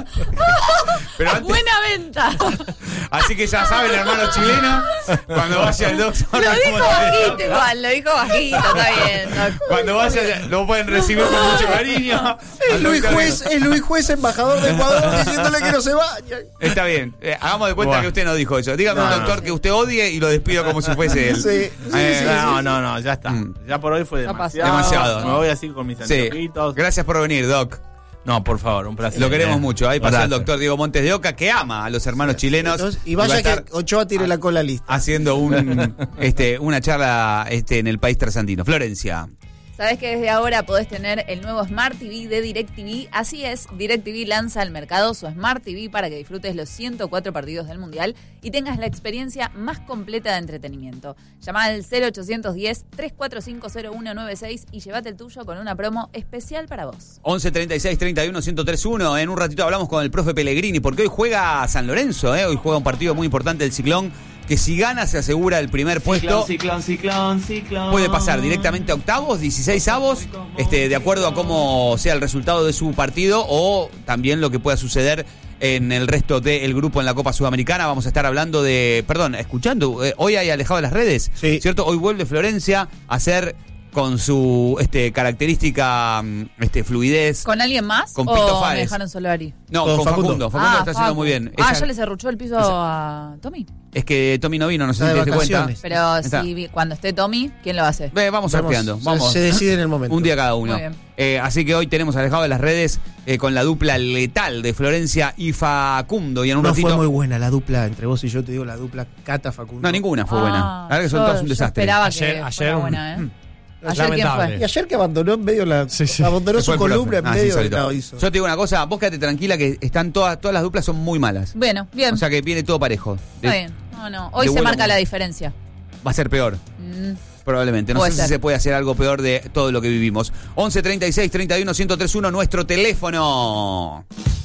Pero antes, Buena venta. así que ya saben, hermano chileno, cuando vaya el doctor. Lo dijo bajito igual, lo dijo bajito, está bien. Doc. Cuando vaya, lo pueden recibir con mucho cariño. Es Al Luis doctor- Juez, es Luis Juez, embajador de Ecuador, diciéndole que no se vaya. Está bien. Eh, hagamos de cuenta Bueno. que usted no dijo eso. Dígame No, un no. doctor que usted odie y lo despido como si fuese él. Sí, sí, Eh, sí, no, no, no, ya está. Mm. Ya por hoy fue Ya pasó. demasiado. Demasiado, Me ¿no? voy así con mis Sí. anteojitos. Gracias por venir, Doc. No, por favor, un placer. Lo queremos Eh, mucho. Ahí pasó el gracias. doctor Diego Montes de Oca, que ama a los hermanos chilenos. Entonces, y va a vaya estar que Ochoa tire la cola lista. haciendo un, este, una charla este, en el país trasandino. Florencia. Sabés que desde ahora podés tener el nuevo Smart T V de DirecTV. Así es, DirecTV lanza al mercado su Smart T V para que disfrutes los ciento cuatro partidos del Mundial y tengas la experiencia más completa de entretenimiento. Llama al cero ochocientos diez, trescientos cuarenta y cinco, cero uno nueve seis y llévate el tuyo con una promo especial para vos. once treinta y seis treinta y uno ciento tres uno. En un ratito hablamos con el profe Pellegrini, porque hoy juega San Lorenzo, ¿eh? Hoy juega un partido muy importante el Ciclón, que si gana se asegura el primer puesto. Ciclón, ciclón, ciclón. Puede pasar directamente a octavos, dieciséis avos, este, de acuerdo a cómo sea el resultado de su partido o también lo que pueda suceder en el resto del grupo en la Copa Sudamericana. Vamos a estar hablando de, perdón, escuchando, eh, hoy hay Alejado de las Redes, Sí. ¿cierto? Hoy vuelve Florencia a hacer con su este, característica mm, este, fluidez. ¿Con alguien más Con o Pito me Fáez. dejaron solo Ari? No, Con con Facundo. Facundo. Facundo lo está haciendo Facu. muy bien. Ah, Ella- ya le cerruchó el piso a Tommy. Es que Tommy no vino, no sé Está si de te diste cuenta. vacaciones. Pero Está. si vi- cuando esté Tommy, ¿quién lo hace? Ve, vamos Vemos, sorteando. se- Vamos. Se decide en el momento. Un día cada uno. Muy bien. Eh, así que hoy tenemos alejado de las redes eh, con la dupla letal de Florencia y Facundo. Y en un No ratito. fue muy buena la dupla entre vos y yo, te digo, la dupla Cata Facundo. No, ninguna fue buena. Ah, La verdad que son yo- todas un yo desastre. esperaba Ayer- que ayer fuera un- buena, ¿eh? Mm. Ayer quién Lamentable. Y ayer que abandonó en medio la. Sí, sí. Abandonó Fue su el columna profe. en Ah, sí, medio. insólito. no, hizo. Yo te digo una cosa, vos quédate tranquila que están todas, todas las duplas son muy malas. fue. Bueno, bien. O sea que viene todo parejo. Está De- bien. No, no. Hoy de se bueno, marca bueno. la diferencia. Va a ser peor. Mm. Probablemente. No Puede sé ser. si se puede hacer algo peor de todo lo que vivimos. once treinta y seis treinta y uno ciento tres uno, nuestro teléfono.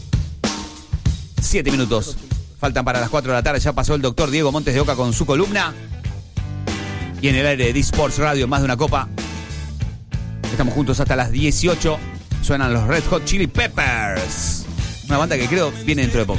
Siete minutos. Faltan para las cuatro de la tarde. Ya pasó el doctor Diego Montes de Oca con su columna. Y en el aire de D-Sports Radio, más de una copa. Estamos juntos hasta las dieciocho. Suenan los Red Hot Chili Peppers. Una banda que creo viene dentro de poco.